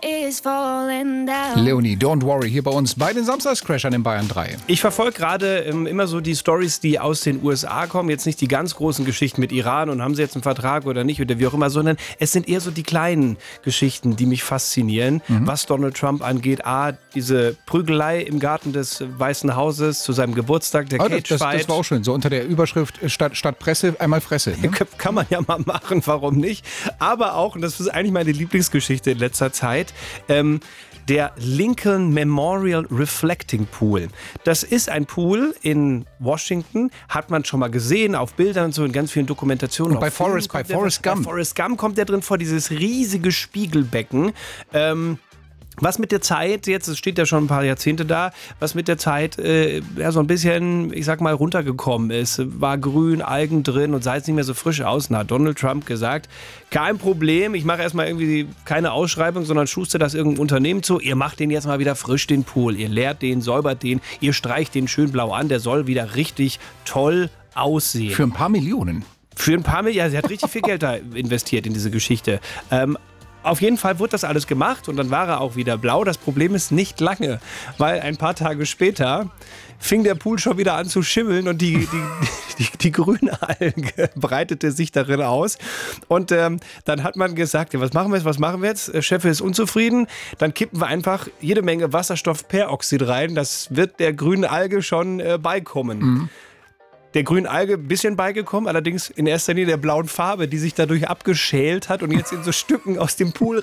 is falling down. Leonie, don't worry, hier bei uns bei den Samstagscrashern in Bayern 3. Ich verfolge gerade immer so die Stories, die aus den USA kommen. Jetzt nicht die ganz großen Geschichten mit Iran und haben sie jetzt einen Vertrag oder nicht oder wie auch immer, sondern es sind eher so die kleinen Geschichten, die mich faszinieren, was Donald Trump angeht. Diese Prügelei im Garten des Weißen Hauses zu seinem Geburtstag, der Cage-Fight. Das war auch schön, so unter der Überschrift statt Presse einmal Fresse. Ne? Kann man ja mal machen, warum nicht? Aber auch, und das ist eigentlich meine Lieblingsgeschichte in letzter Zeit, der Lincoln Memorial Reflecting Pool. Das ist ein Pool in Washington, hat man schon mal gesehen auf Bildern und so in ganz vielen Dokumentationen. Und bei Forrest Gump. Bei Forrest Gump kommt der drin vor, dieses riesige Spiegelbecken. Was mit der Zeit, jetzt es steht ja schon ein paar Jahrzehnte da, was mit der Zeit so ein bisschen, ich sag mal, runtergekommen ist. War grün, Algen drin und sah jetzt nicht mehr so frisch aus. Und hat Donald Trump gesagt, kein Problem, ich mache erstmal irgendwie keine Ausschreibung, sondern schuster das irgendein Unternehmen zu. Ihr macht den jetzt mal wieder frisch, den Pool. Ihr leert den, säubert den, ihr streicht den schön blau an. Der soll wieder richtig toll aussehen. Für ein paar Millionen. Für ein paar Millionen, sie hat richtig viel Geld da investiert in diese Geschichte. Auf jeden Fall wurde das alles gemacht und dann war er auch wieder blau. Das Problem ist nicht lange, weil ein paar Tage später fing der Pool schon wieder an zu schimmeln und die grüne Alge breitete sich darin aus. Und dann hat man gesagt, ja, was machen wir jetzt? Der Chef ist unzufrieden. Dann kippen wir einfach jede Menge Wasserstoffperoxid rein. Das wird der grünen Alge schon beikommen. Der grünen Alge ein bisschen beigekommen, allerdings in erster Linie der blauen Farbe, die sich dadurch abgeschält hat und jetzt in so Stücken aus dem Pool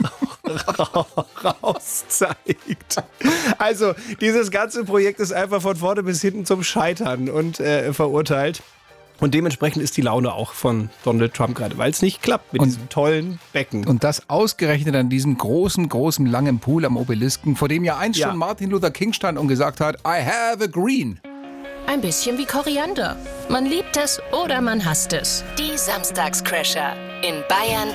raus zeigt. Also dieses ganze Projekt ist einfach von vorne bis hinten zum Scheitern und verurteilt. Und dementsprechend ist die Laune auch von Donald Trump gerade, weil es nicht klappt mit diesem tollen Becken. Und das ausgerechnet an diesem großen, langen Pool am Obelisken, vor dem ja einst schon Martin Luther King stand und gesagt hat, I have a green. Ein bisschen wie Koriander. Man liebt es oder man hasst es. Die Samstagscrasher in Bayern